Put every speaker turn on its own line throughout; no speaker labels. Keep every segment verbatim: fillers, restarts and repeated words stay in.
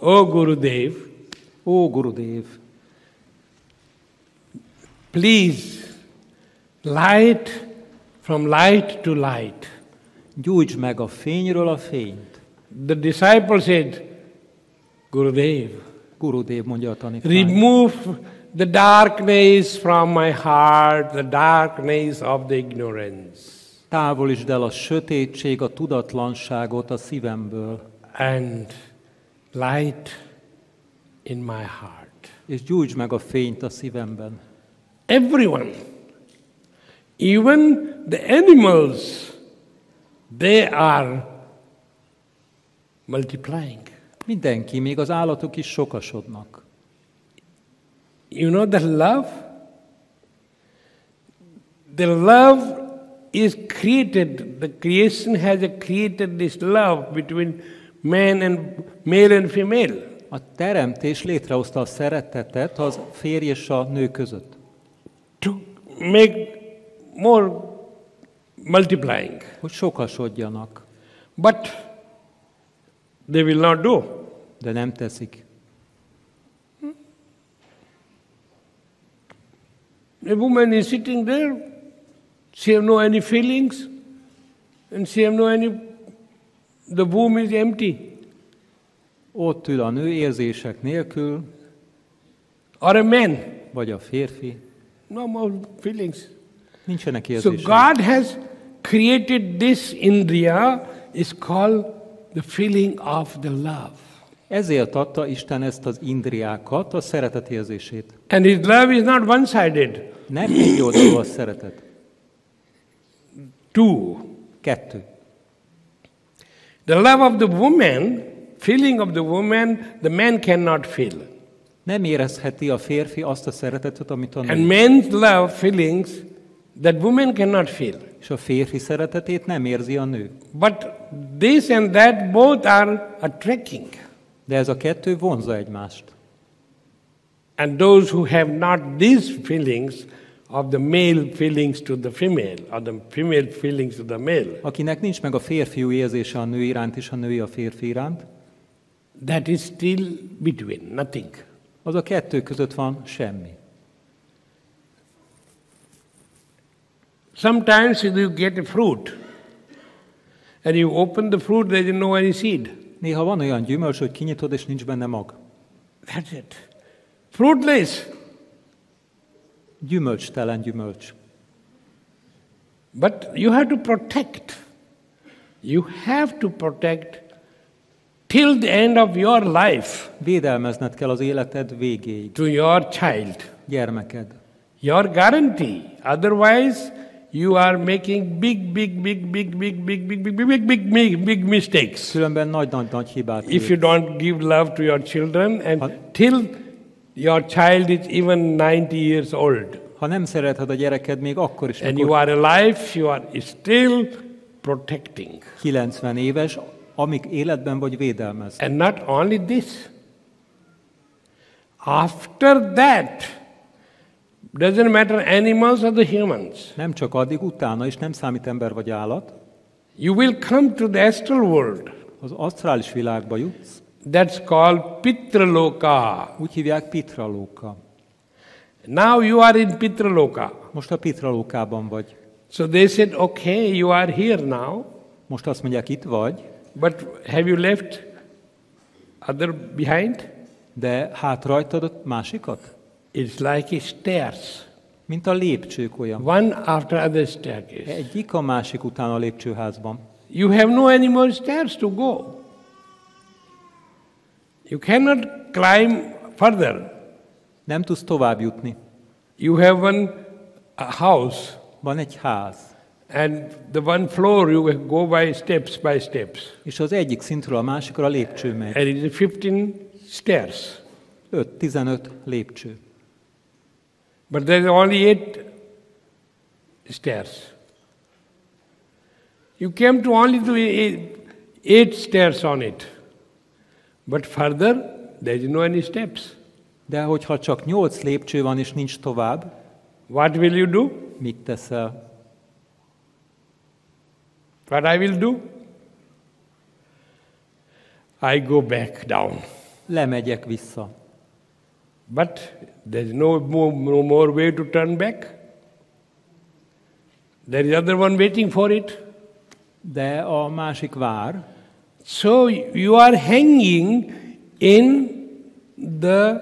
O Gurudev,
Ó Gurudev,
please light from light to light.
gyújtsd meg a fényről a fényt.
The disciple said, Gurudev,
Gurudev mondja a tanítvány.
remove the darkness from my heart, the darkness of the ignorance.
Távolítsd el a sötétség, a tudatlanságot a szívemből,
And light in my heart.
és gyújtsd meg a fényt a szívemben.
Everyone, even the animals, they are multiplying.
Mindenki, még az állatok is sokasodnak.
You know the love? The love is created, the creation has created this love between man and male and female.
A teremtés létrehozta a szeretetet az férj és a nő között.
To make more multiplying.
Hogy sokasodjanak,
But they will not do.
de nem teszik.
A woman is sitting there, she have no any feelings, and she have no any, the womb is empty.
Ott ül a nő érzések nélkül,
Or a man,
vagy a férfi,
no more feelings.
nincsenek
So
érzések.
God has created this Indriya, is called the feeling of the love.
Ezért adta Isten ezt az indriákat, a szeretet érzését.
And his love is not one-sided.
Nem egy oldalú a szeretet.
Two.
Kettő.
The love of the woman, feeling of the woman, the man cannot feel.
Nem érezheti a férfi azt a szeretetet, amit a
And
nő.
man's love, feelings, that woman cannot feel.
És a férfi szeretetét nem érzi a nő.
But this and that both are attracting.
De ez a kettő vonzza egymást.
And those who have not these feelings of the male feelings to the female, or the female feelings to the male,
Akinek nincs meg a férfiú érzése a nő iránt és a női a férfi iránt,
that is still between, nothing.
az a kettő között van semmi.
Sometimes you get a fruit, and you open the fruit, there is no any seed.
Néha van olyan gyümölcs, hogy kinyitod, és nincs benne mag.
That's it. Fruitless.
Gyümölcstelen gyümölcs.
But you have to protect. You have to protect till the end of your life
Védelmezned kell az életed végéig.
to your child.
Gyermeked.
Your guarantee. Otherwise, you are making big, big, big, big, big, big, big, big, big, big, big, big mistakes.
Különben nagy-nagy-nagy hibát
If you
ér.
don't give love to your children and till your child is even ninety years old.
Ha nem szereted a gyereked, még akkor is,
And you
amikor
are alive, you are still protecting.
kilencven éves, amíg életben vagy védelmez.
And not only this. After that, doesn't matter animals or the humans.
Nem csak addig, utána is, nem számít ember vagy állat,
You will come to the astral world.
az asztrális világba jutsz,
That's called Pitraloka.
úgy hívják Pitralóka.
Now you are in Pitraloka.
Most a Pitralókában vagy.
So they said, okay, you are here now,
Most azt mondják, itt vagy,
but have you left other behind?
de hát rajtad a másikat?
It's like a stairs.
Mint a lépcsők olyan.
One after other staircase.
Egyik a másik után a lépcsőházban.
You have no any more stairs to go. You cannot climb further.
Nem tudsz tovább jutni.
You have one a house,
Van egy ház,
and the one floor you go by steps by steps.
és az egyik szintről a másikra a lépcső megy.
And it is fifteen stairs.
öt-tizenöt lépcső.
But there is only eight stairs. You came to only to eight, eight stairs on it. But further, there is no any steps.
De hogyha csak nyolc lépcső van, és nincs tovább,
What will you do?
mit teszel?
What I will do? I go back down.
lemegyek vissza.
But there's no more, no more way to turn back. There is other one waiting for it.
De a másik vár.
So you are hanging in the,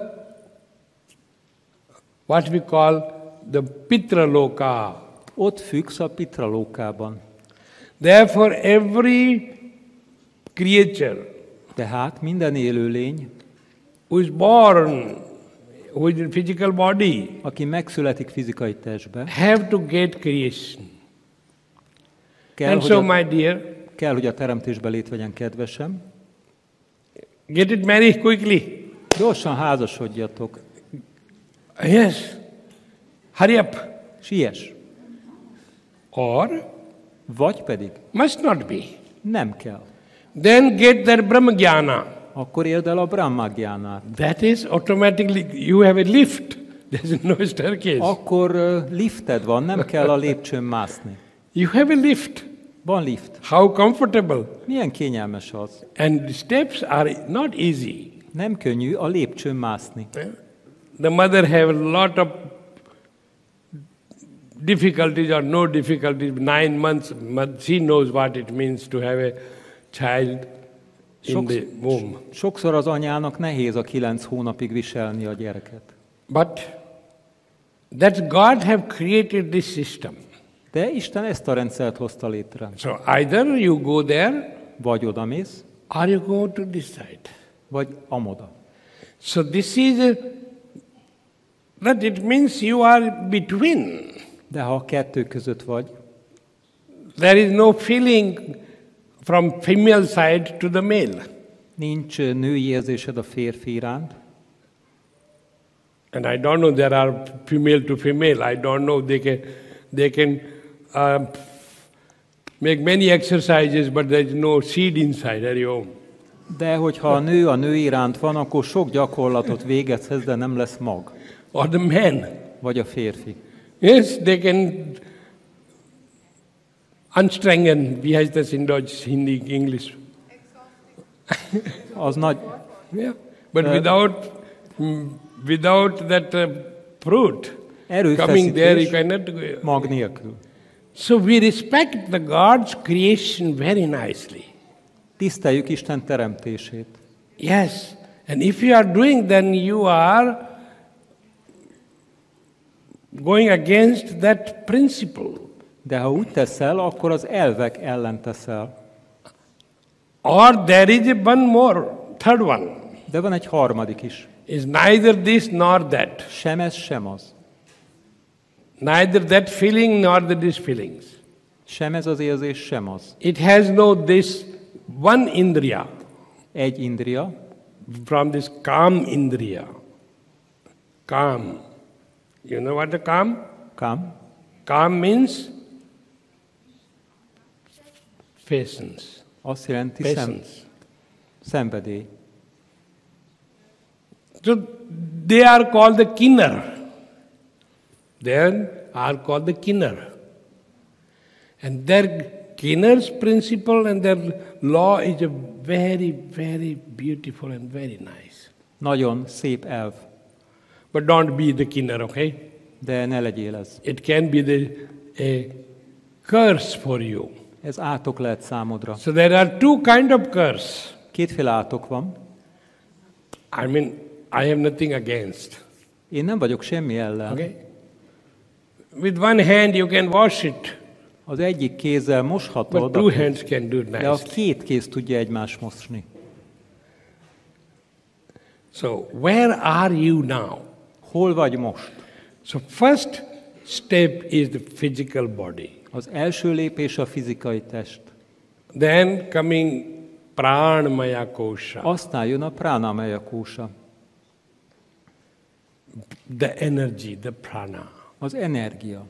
what we call the Pitraloka.
Ott függsz a Pitralókában.
Therefore every creature
Tehát minden élőlény,
who is born with a physical body,
aki megszületik fizikai testbe,
have to get creation.
kell,
And
hogy
so,
a,
my dear,
kell, hogy a teremtésbe létvegyen kedvesem.
get it married quickly.
Gyorsan házasodjatok.
Yes. Hurry up.
Siess.
Or
Vagy pedig
must not be.
nem kell.
Then get that Brahmagyana.
Akkor éld el a Brahmagyánát.
That is automatically, you have a lift. There's no staircase.
Akkor uh, lifted van, nem kell a lépcsőn mászni.
You have a lift.
Van lift.
How comfortable.
Milyen kényelmes az.
And the steps are not easy.
Nem könnyű a lépcsőn mászni.
The mother have a lot of difficulties or no difficulties. Nine months, she knows what it means to have a child in the womb.
Sokszor az anyának nehéz a kilenc hónapig viselni a gyereket.
But that God have created this system.
De Isten ezt a rendszert hozta létre.
So either you go there,
Vagy odamész,
or you go to this side.
vagy amoda.
So this is a, that it means you are between.
De ha a kettő között vagy,
There is no feeling from female side to the male.
nincs női érzésed a férfi iránt,
And I don't know, there are female to female. I don't know, they can, they can uh, make many exercises, but there is no seed inside. Are you?
de hogyha a nő a nő iránt van, akkor sok gyakorlatot végezhez, de nem lesz mag.
Or the man.
Vagy a férfi.
Yes, they can anstrengen, wie heißt das in Deutsch, Hindi, English?
Az nagy,
Yeah. But
Uh,
without, mm, without that uh, fruit coming there, you
erőfeszítés
cannot go.
mag nélkül.
So we respect the God's creation very nicely.
Tiszteljük Isten teremtését.
Yes. And if you are doing, then you are going against that principle.
De ha úgy teszel, akkor az elvek ellen teszel.
Or there is a one more, third one.
De van egy harmadik is.
Is neither this nor that.
Sem ez, sem az.
Neither that feeling nor the this feelings.
Sem ez az érzés, sem az.
It has no this one indriya
Egy indria,
from this calm indriya. Calm. You know what the calm?
kam,
Calm means patience.
azt jelenti szem,
Patience.
szenvedély.
So they are called the kinner. They are called the kinner. And their kinner's principle and their law is a very, very beautiful and very nice.
Nagyon szép elv,
But don't be the kinner, okay?
de ne legyél ez.
It can be the a curse for you.
Ez átok lehet számodra.
So there are two kind of curse.
Kétféle átok van.
I mean, I have nothing against.
Én nem vagyok semmi ellen.
Okay? With one hand you can wash it,
Az egyik kézzel
but
moshatod,
two hands can do it
de a
nicely.
két kéz tudja egymást mosni.
So where are you now?
Hol vagy most?
So first step is the physical body.
Az első lépés a fizikai test.
Then coming pranamaya kosha,
Aztán jön a pránamaya kósa,
the energy, the prana.
az energia.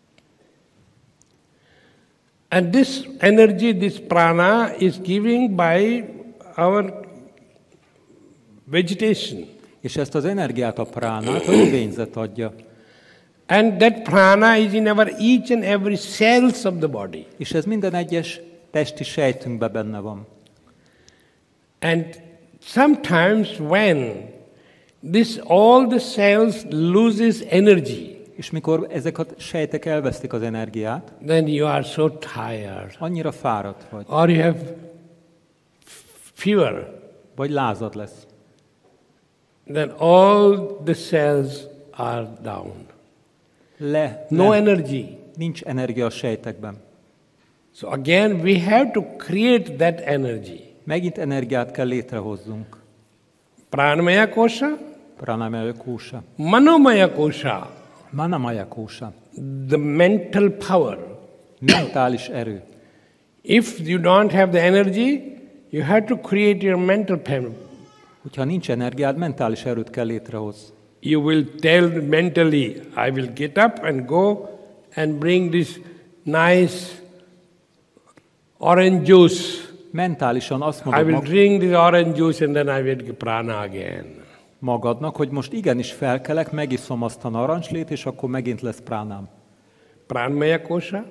And this energy, this prana is giving by our vegetation.
És ezt az energiát, a pránát, a növényzet adja.
And that prana is in our each and every cells of the body.
És ez minden egyes testi sejtünkben benne van.
And sometimes when this all the cells loses energy,
És mikor ezek a sejtek elvesztik az energiát,
then you are so tired,
annyira fáradt vagy,
or you have fever,
vagy lázad lesz,
then all the cells are down.
Le,
No
le,
energy.
nincs energia a sejtekben.
So again, we have to create that energy.
Megint energiát kell létrehozzunk.
Pranamaya kosha,
Pranamaya kósa,
manomaya kosha,
manamaya kósa,
the mental power.
mentális erő.
If you don't have the energy, you have to create your mental power.
Hogyha nincs energiád, mentális erőt kell létrehozni.
You will tell mentally, I will get up and go and bring this nice orange juice.
Mentálisan azt
I
mondod
will
mag-
drink this orange juice and then I will get prana again.
magadnak, hogy most igenis felkelek, megiszom azt a narancslét, és akkor megint lesz pránám.
Pranamaya kosha.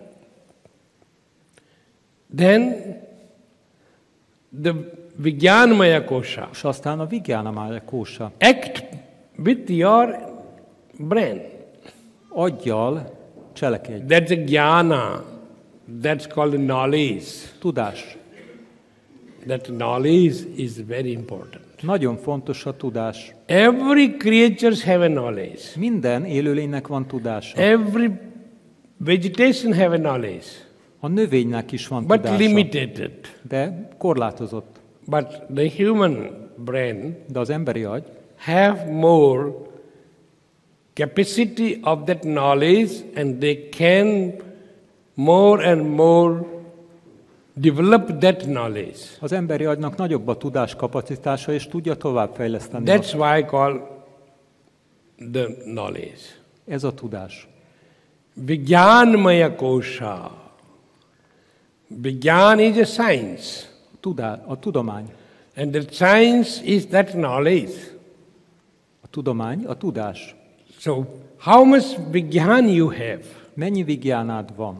Then the Vijnanamaya kosha.
És aztán a Vijnanamaya kósa.
Act with your brain.
Aggyal cselekedj.
That's a jnana. That's called knowledge.
Tudás.
That knowledge is very important.
Nagyon fontos a tudás.
Every creatures have a knowledge.
Minden élőlénynek van tudása.
Every vegetation have a knowledge,
A növénynek is van
but
tudása,
limited.
de korlátozott.
But the human brain
De az emberi agy
have more capacity of that knowledge, and they can more and more develop that knowledge.
Az emberi agynak nagyobb a tudáskapacitása, és tudja továbbfejleszteni.
That's why I call the knowledge.
Ez a tudás.
Vijnanamaya kosha. Vijnan is a science,
Tudá, a tudomány.
and the science is that knowledge.
A tudomány, a tudás.
So, how much Vijnan you have?
Mennyi vigjánád van?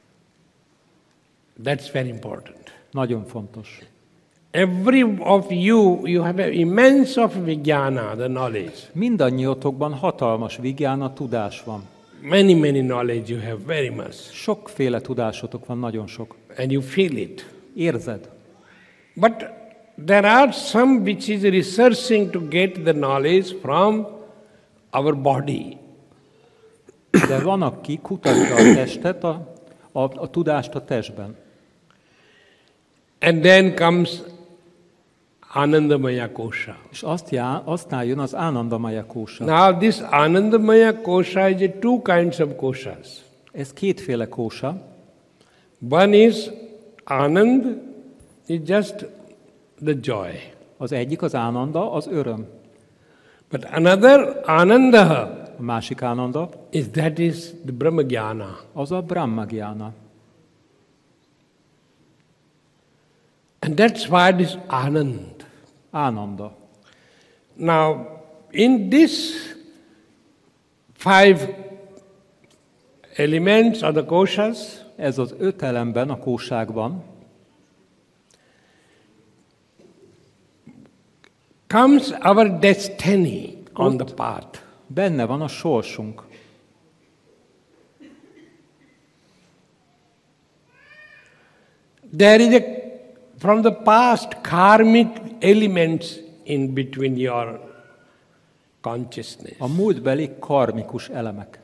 That's very important.
Nagyon fontos.
Every of you, you have an immense of Vijnana, the knowledge.
Mindannyiotokban hatalmas vigjána, tudás van.
Many, many knowledge you have, very much.
Sokféle tudásotok van, nagyon sok.
And you feel it.
Érzed.
But there are some which is researching to get the knowledge from our body.
De van, aki kutatja a testet, a, a, a tudást a testben.
And then comes Anandamaya kosha.
És azt já, aztán jön az Ánandamaya kósa.
Now this Anandamaya kosha is a two kinds of koshas.
Ez kétféle kósa.
One is Anand, is just the joy.
Az egyik az Ánanda, az öröm.
But another Ananda
A másik Ánanda,
is that is the Brahmagyana.
az a Brahmagyána.
And that's why it is Anand.
Ánanda.
Now, in this five elements or the koshas,
Ez az öt elemben, a kóságban
comes our destiny on the path.
benne van a sorsunk.
There is a, from the past, karmic elements in between your consciousness.
A múltbeli karmikus elemek.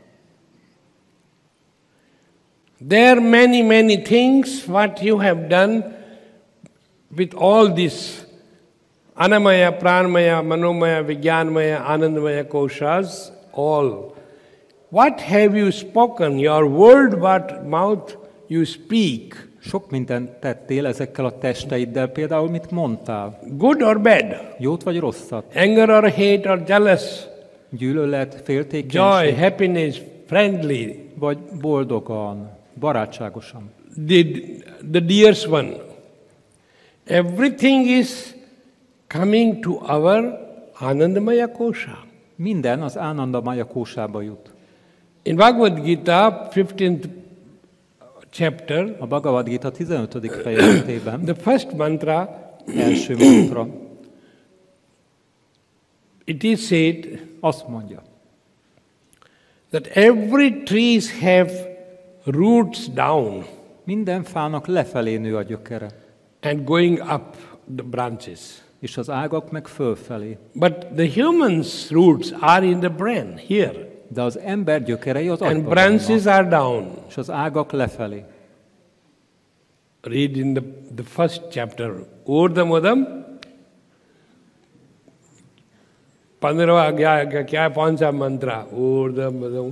There are many, many things what you have done with all this Anamaya, Pranamaya, Manomaya, Vijnanamaya, Anandamaya koshas, all. What have you spoken? Your word, what mouth you speak.
Sok mindent tettél ezekkel a testeiddel, például mit mondtál?
Good or bad?
Jót vagy rosszat?
Anger or hate or jealous?
Gyűlölet,
Joy,
féltékenység,
happiness, friendly.
vagy boldogan, barátságosan?
The, the dearest one. Everything is coming to our Anandamaya kosha.
Minden az Ánandamaya kósába jut.
In Bhagavad Gita, fifteenth chapter,
A Bhagavad Gita tizenötödik fejezetében
the first mantra,
első mantra.
It is said
Azt mondja,
that every trees have roots down
minden fának lefelé nő a gyökere,
and going up the branches.
és az ágak meg fölfelé.
But the human's roots are in the brain, here.
De az ember gyökerei az
And
agyban
branches
vannak,
are down.
és az ágak lefelé.
Read in the, the first chapter. Urdhamudam. पंद्रहवा क्या क्या कौन सा मंत्र ऊर्ध्वमदम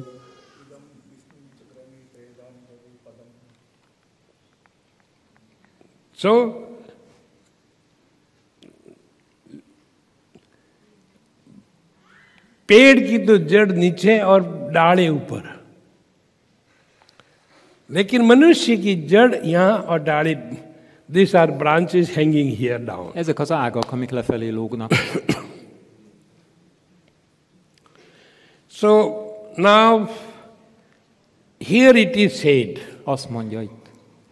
सो पेड़ की तो जड़ नीचे और डाले ऊपर, लेकिन मनुष्य की जड़ यहां और डाले, this are branches hanging here down.
Ezek az ágak, amik lefelé lógnak.
So now here it is said,
Azt mondja itt,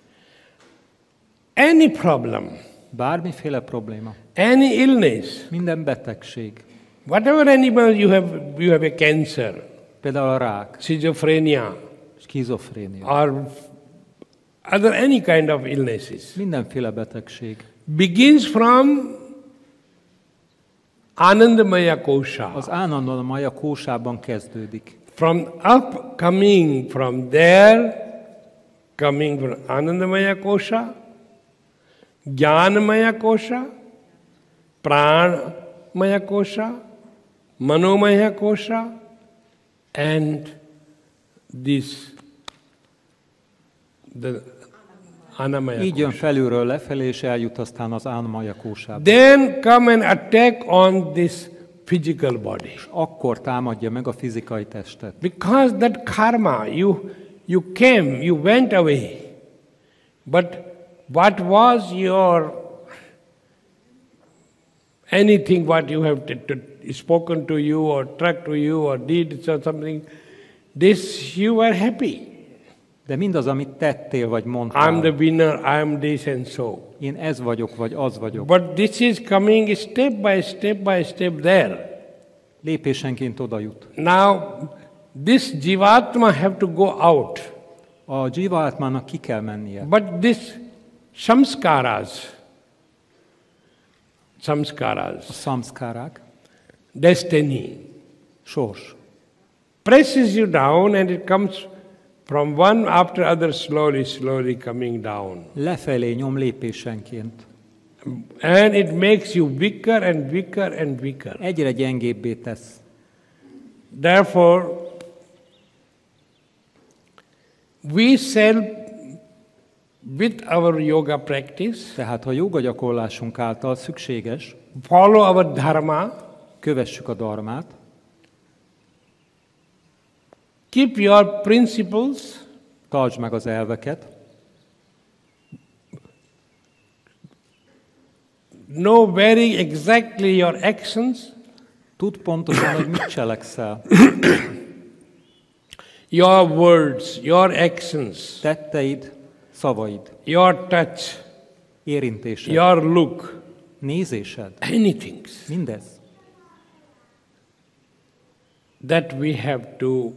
any problem,
bármiféle probléma,
any illness,
minden betegség,
whatever animal you have, you have a cancer,
például a rák,
schizophrenia,
skizofrénia,
or other any kind of illnesses,
mindenféle betegség
begins from Anandamaya Kosha.
az Ánandamaya kósában kezdődik.
From up coming from there, coming from Anandamaya Kosha, Jnanamaya Kosha, Pranamaya Kosha, Manomaya Kosha, and this, the Annamaya
Így jön
Kosha.
felülről lefelé, és eljut aztán az Annamaya kósába.
Then come and attack on this physical body.
Akkor támadja meg a fizikai testet.
Because that karma, you, you came, you went away. But what was your, anything what you have t- t- spoken to you or struck to you or did or something, this you were happy.
De mindaz, amit tettél vagy mondtál,
I'm the winner, I'm this and so.
én ez vagyok, vagy az vagyok.
But this is coming step by step by step there.
Lépésenként oda jut.
Now, this Jivatma have to go out.
A Jivatmának ki kell mennie.
But this samskaras,
A
samskaras,
szamszkárák,
destiny,
sors.
presses you down and it comes from one after other slowly, slowly coming down.
Lefelé nyom lépésenként.
And it makes you weaker and weaker and weaker.
Egyre gyengébbé tesz.
Therefore, we shall, with our yoga practice,
Tehát a joga gyakorlásunk által szükséges,
follow our dharma,
kövessük a dharmát,
keep your principles,
tartsd meg az elveket,
know very exactly your actions,
tudd pontosan, hogy mit cselekszel.
your words, your actions,
Tetteid, szavaid,
your touch,
érintésed,
your look,
nézésed,
anything
mindez.
that we have to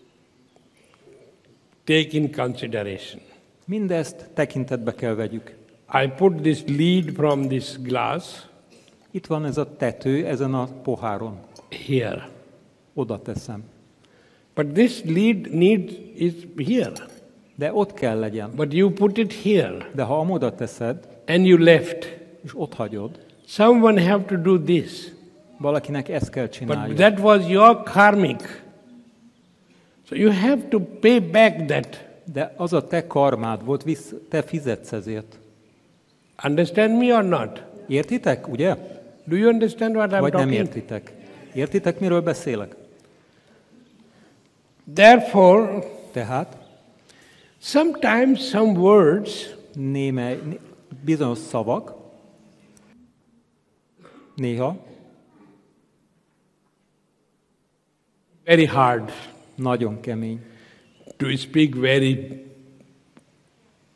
take in consideration.
Mindezt tekintetbe kell vegyük.
I put this lead from this glass
Itt van ez a tető ezen a poháron.
here.
Oda teszem.
But this lead need is here.
De ott kell legyen.
But you put it here
De ha amoda teszed,
and you left.
és ott hagyod,
Someone have to do this.
valakinek ezt kell
But
csinálni.
that was your karmic. So you have to pay back that.
De az a te karmád volt, visz, te fizetsz ezért.
Understand me or not?
Értitek, ugye?
Do you understand what I'm
Vagy nem
talking?
értitek? Értitek, miről beszélek?
Therefore,
Tehát
sometimes some words
néme, né- bizonyos szavak néha
very hard
nagyon kemény.
to speak very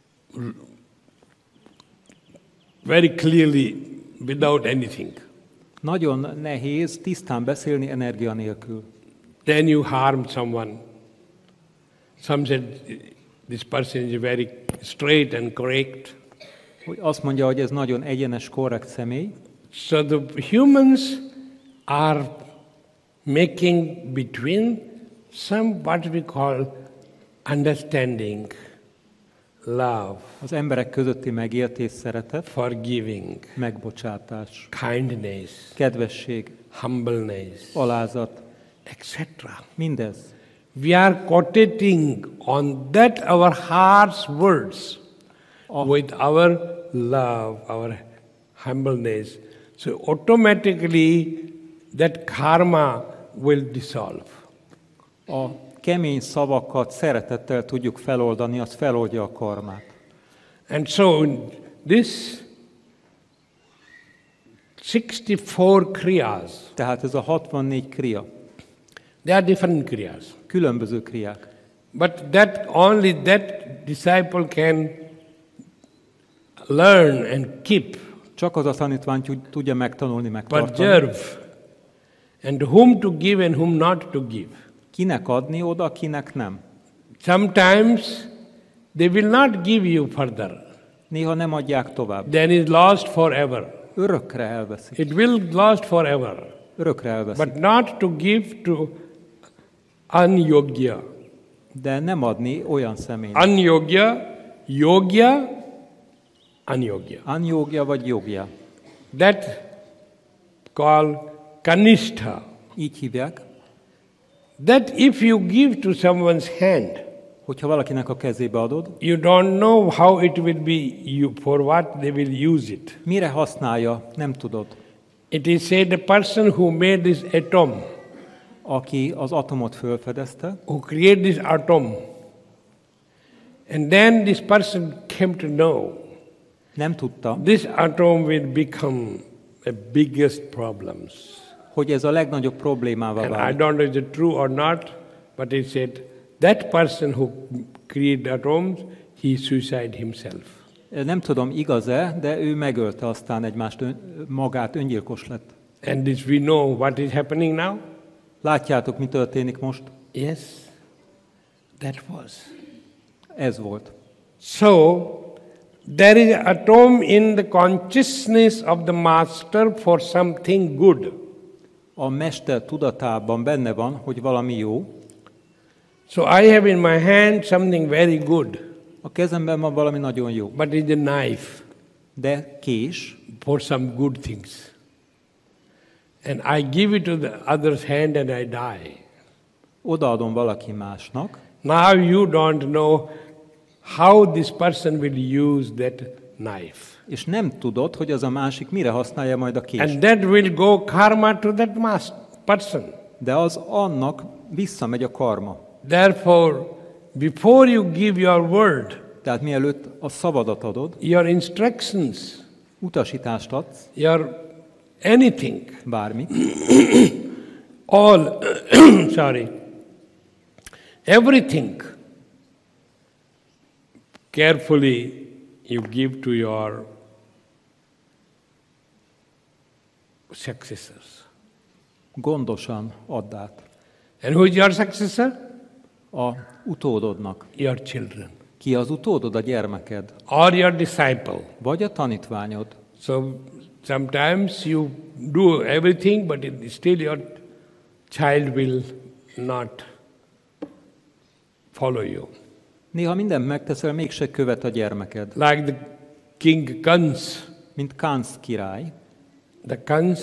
very clearly without anything.
Nagyon nehéz tisztán beszélni energia nélkül.
Then you harm someone. Some said this person is very straight and correct.
Hogy azt mondja, hogy ez nagyon egyenes, korrekt személy.
So the humans are making between some what we call understanding, love,
Az emberek közötti megértés, szeretet,
forgiving,
megbocsátás,
kindness,
kedvesség,
humbleness,
alázat,
et cetera.
mindez.
We are quotating on that our heart's words with our love, our humbleness. So automatically that karma will dissolve.
A kemény szavakat szeretettel tudjuk feloldani, az feloldja a karmát.
And so this sixty-four kriyas,
Tehát ez a hatvannégy kriya,
they are different kriyas.
különböző kriák.
But that only that disciple can learn and keep,
Csak az a tanítvány tud- tudja megtanulni, megtartani.
preserve, and whom to give and whom not to give.
Kinek adni oda, kinek nem.
Sometimes they will not give you further.
Néha nem adják tovább.
Then is lost forever.
Örökre elveszik.
It will lost forever.
Örökre elveszik.
But not to give to anyogya.
De nem adni olyan személynek.
Anyogya, yogya, anyogya.
Anyogya vagy jogja.
That called kanistha.
Így hívják,
That if you give to someone's hand,
hogyha valakinek a kezébe adod,
you don't know how it will be, you, for what they will use it.
mire használja, nem tudod.
It is said the person who made this atom,
Aki az atomot felfedezte,
who created this atom, and then this person came to know
nem tudta,
this atom will become the biggest problems.
hogy ez a legnagyobb problémává
And I
válik.
don't know is it true or not, but it said that person who created atoms, he suicide himself.
Nem tudom, igaz-e, de ő megölte aztán egymást, ön, magát, öngyilkos lett.
And this we know what is happening now?
Látjátok, mi történik most?
Yes, that was.
Ez volt.
So, there is atom in the consciousness of the master for something good.
A mester tudatában benne van, hogy valami jó.
So I have in my hand something very good,
A kezemben van valami nagyon jó.
but it's a knife
De kés,
for some good things. And I give it to the other's hand and I die.
odaadom valaki másnak,
Now you don't know how this person will use that knife.
és nem tudod, hogy az a másik mire használja majd a kést.
And that will go karma to that mas- person.
De az annak visszamegy a karma.
Therefore, before you give your word,
Tehát mielőtt a szavadat adod,
your instructions,
utasítást adsz,
your anything,
bármit,
all, sorry, everything, carefully you give to your successors.
gondosan add át.
And who is your successor?
A utódodnak.
Your children.
Ki az utódod? A gyermeked.
Or your disciple.
Vagy a tanítványod.
So sometimes you do everything, but it, still your child will not follow you.
Néha mindent megteszel, mégse követ a gyermeked.
Like the king Kans.
Mint Kánsz király.
The Kans,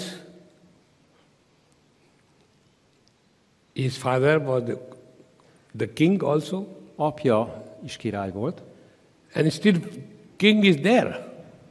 his father was the, the king also,
Apja is király volt,
and still king is there.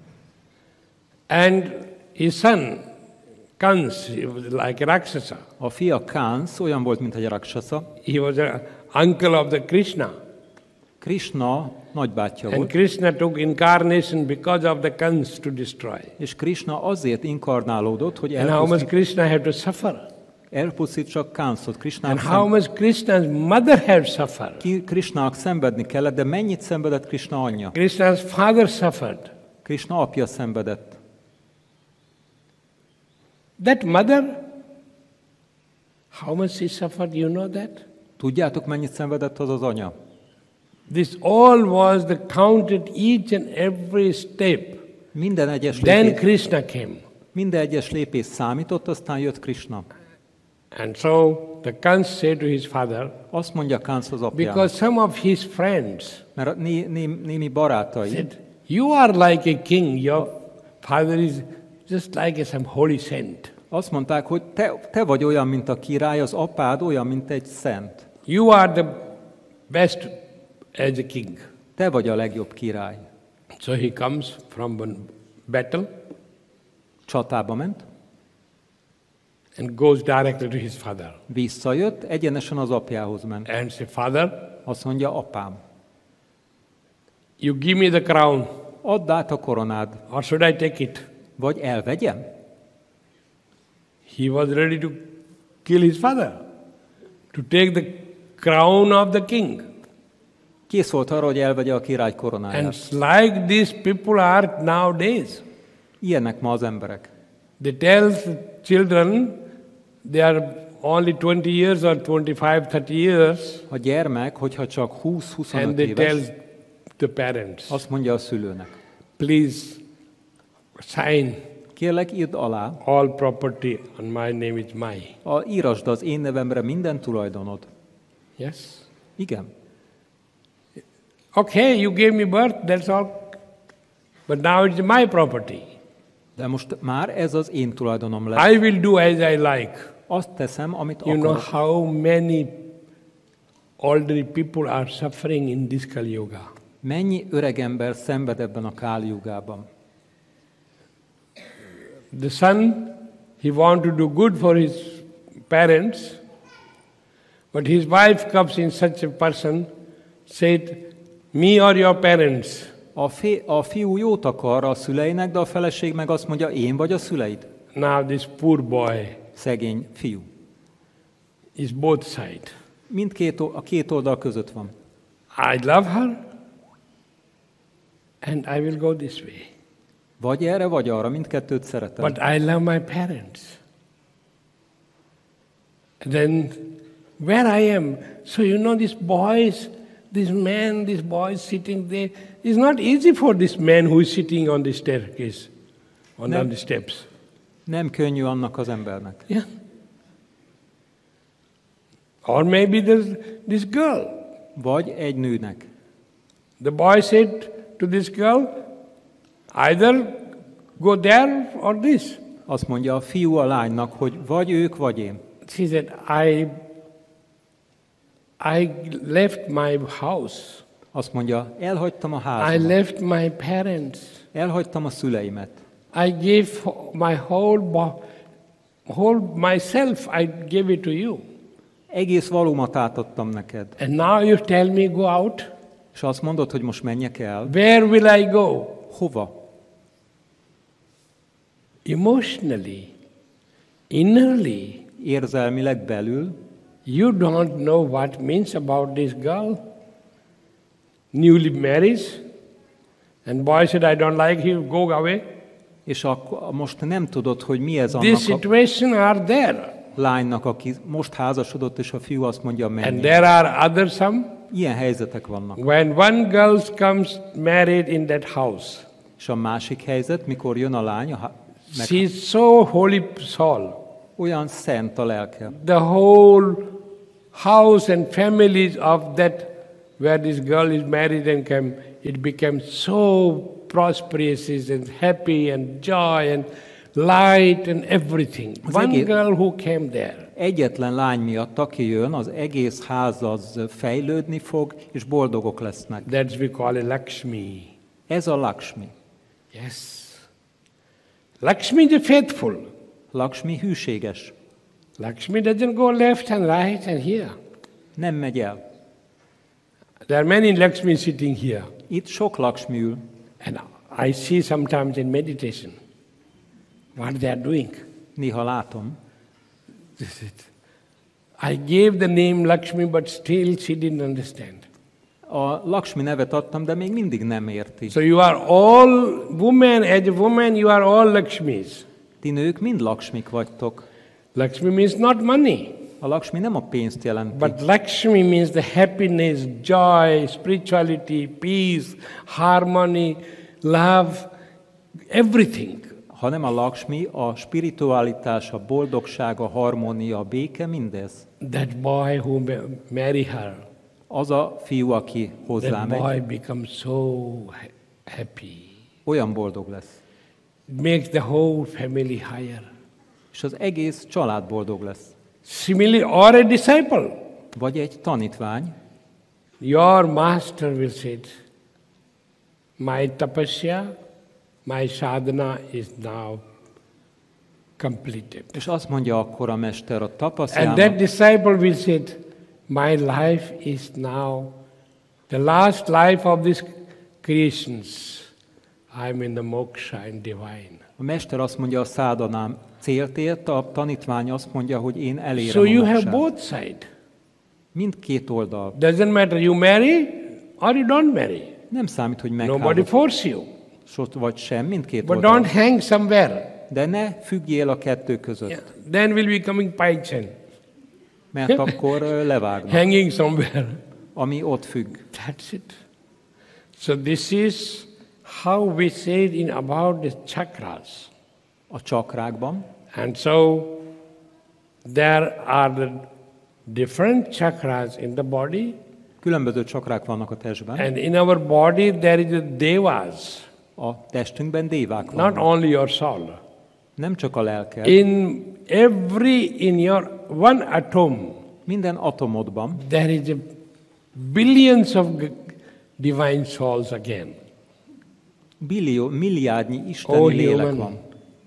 And his son, Kans, he was like a Rakshasa.
a fia Kánsz olyan volt, mint egy Rakshasa.
He was an uncle of the Krishna.
Krishna nagybátyja
And
volt,
Krishna took incarnation because of the Kans to destroy.
és Krishna azért inkarnálódott, hogy
And how much
elpusztít,
Krishna had to suffer.
elpusztítsa Kánszot. Krishnák
And how
szem,
much Krishna's mother had suffered.
ki- Krishnának szenvedni kellett, de mennyit szenvedett Krishna anyja?
Krishna's father suffered.
Krishna apja szenvedett.
That mother, how much she suffered, you know that?
Tudjátok, mennyit szenvedett az az anya?
This all was the counted each and every step.
Minden egyes
Then
lépés,
Krishna came.
minden egyes lépés számított, aztán jött Krishna.
And so the Kans said to his father,
Azt mondja Kánsz az apjának,
because some of his friends
mert a né, né, némi barátai
said, you are like a king, your father is just like a some holy saint.
azt mondták, hogy te, te vagy olyan, mint a király, az apád olyan, mint egy szent.
You are the best as a king.
Te vagy a legjobb király.
So he comes from one battle
Csatába ment,
and goes directly to his father.
visszajött, egyenesen az apjához ment.
And say, Father,
Azt mondja, apám,
you give me the crown,
add át a koronád,
or should I take it?
vagy elvegyem?
He was ready to kill his father, to take the crown of the king.
Kész volt arra, hogy elvegye a király
And
koronáját.
like these people are nowadays.
Ilyenek ma az emberek.
They tell children they are only twenty years or twenty-five, thirty years,
A gyermek, hogyha csak
and
húsz-huszonöt
they tell
éves,
the parents,
azt mondja a szülőnek,
please sign
kérlek, írd alá,
all property on my name is my.
a, írasd az én nevemre minden tulajdonod.
Yes?
Igen.
Okay, you gave me birth, that's all. But now it's my property.
De most már ez az én tulajdonom lesz.
I will do as I like.
Azt teszem, amit
You know
akarok.
how many elderly people are suffering in this Kali Yuga.
Mennyi öreg ember szenved ebben a Káli-jugában?
The son, he want to do good for his parents, but his wife comes in such a person, said, me or your parents.
A, fi, a fiú jót akar a szüleinek, de a feleség meg azt mondja, én vagy a szüleid?
Now this poor boy
Szegény fiú.
is both side.
Mindkét, o- a két oldal között van.
I love her, and I will go this way.
Vagy erre, vagy arra, mindkettőt szeretem.
But I love my parents. Then where I am, so you know these boys, this man, this boy sitting there, it's not easy for this man who is sitting on the staircase, on,
No.
on the steps.
Nem könnyű annak az embernek.
Yeah. Or maybe there's this girl.
Vagy egy nőnek.
The boy said to this girl, either go there or this.
Azt mondja a fiú a lánynak, hogy vagy ők, vagy én.
She said, I, I left my house.
Azt mondja, elhagytam a
I
házamat,
left my parents.
elhagytam a szüleimet.
I gave my whole, bo- whole myself, I gave it to you.
Egész valómat átadtam neked.
And now you tell me go out?
És azt mondod, hogy most menjek el.
Where will I go?
Hova?
Emotionally, innerly,
Érzelmileg belül
you don't know what means about this girl. Newly married, and boy said, I don't like you, go away.
és akkor most nem tudod, hogy mi ez
This
annak a
situation are there.
lánynak, aki most házasodott, és a fiú azt mondja,
And
menj.
there are other some.
Ilyen helyzetek vannak.
When one girl comes married in that house,
És a másik helyzet, mikor jön a lány, a há- meg
she is so holy soul.
olyan szent a lelke.
The whole house and families of that where this girl is married and come, it becomes so prosperous and happy and joy and light and everything.
Az
One
egész-
girl who came there.
Egyetlen lány miatt, aki jön, az egész ház az fejlődni fog, és boldogok lesznek.
That's we call it Lakshmi.
Ez a Lakshmi.
Yes. Lakshmi is faithful.
Lakshmi hűséges.
Lakshmi doesn't go left and right and here.
Nem megy el.
There are many Lakshmi sitting here.
Itt sok Lakshmi ül,
And I see sometimes in meditation what they are doing.
néha látom.
This is it. I gave the name Lakshmi, but still she didn't understand.
A Lakshmi nevet adtam, de még mindig nem érti.
So you are all women, as a woman, you are all Lakshmis.
Ti nők mind Laksmik vagytok.
Lakshmi means not money,
A Laksmi nem a pénzt jelenti,
but Lakshmi means the happiness, joy, spirituality, peace, harmony, love, everything.
hanem a Laksmi a spiritualitás, a boldogság, a harmónia, a béke, mindez.
That boy who ma- marry her,
Az a fiú, aki
that
hozzámegy,
boy becomes so ha- happy.
olyan boldog lesz.
It makes the whole family higher.
És az egész család boldog lesz.
Similarly, or a disciple,
Vagy egy tanítvány,
your master will say, my tapasya, my sadhana is now completed.
és azt mondja akkor a mester a
And that
tapaszjának,
disciple will say, my life is now the last life of these creations. I'm in the moksha and divine.
a mester azt mondja, a szádanám célt ért, a tanítvány azt mondja, hogy én elérem
So
a
you have
moksát.
both sides.
Mindkét oldal.
Doesn't matter you marry or you don't marry.
Nem számít, hogy
Nobody
megházod,
force you.
vagy sem, mindkét
But
oldal.
don't hang somewhere.
De ne függjél a kettő között,
Yeah. Then we'll be coming Paichen.
mert akkor ö, levágnak,
Hanging somewhere.
ami ott függ.
That's it. So this is how we said in about the chakras.
A csakrákban,
And so there are the different chakras in the body,
különböző csakrák vannak a testben.
and in our body there is a devas,
A testünkben dévák
not
vannak.
only your soul.
Nem csak a lelked.
In every, in your one atom,
Minden atomodban
there is a billions of g- divine souls again.
billió, milliárdnyi isteni
Oh,
lélek
human.
van.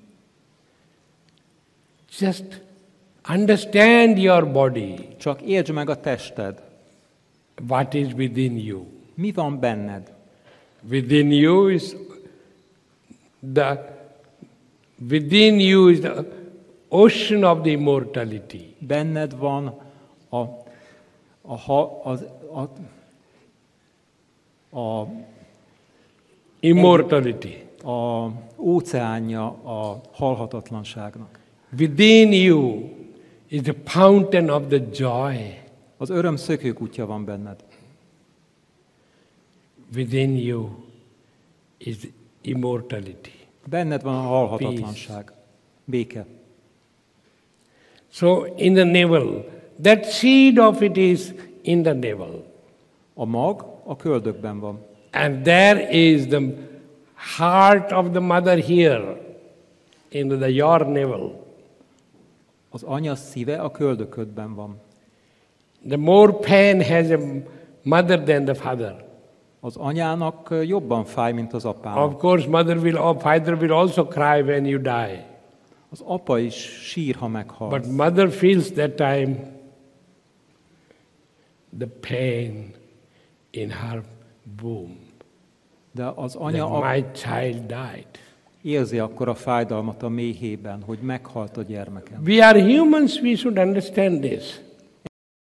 Just understand your body,
Csak értsd meg a tested.
what is within you.
Mi van benned?
Within you is the within you is the ocean of the immortality.
Benned van a, a, ha- az, a, a,
Immortality.
a óceánja a halhatatlanságnak.
Within you is the fountain of the joy.
Az öröm szökőkutya van benned.
Within you is immortality.
Benned van a halhatatlanság. Béke.
So in the navel, that seed of it is in the navel.
A mag a köldökben van.
And there is the heart of the mother here in the your navel.
Az anya szíve a köldöködben van.
The more pain has a mother than the father.
Az anyának jobban fáj, mint az apának.
Of course, mother will or father will also cry when you die.
Az apa is sír, ha meghal.
But mother feels that time the pain in her womb.
De az
That
anya ak-
my child died.
érzi akkor a fájdalmat a méhében, hogy meghalt a gyermekem.
We are humans, we should understand this.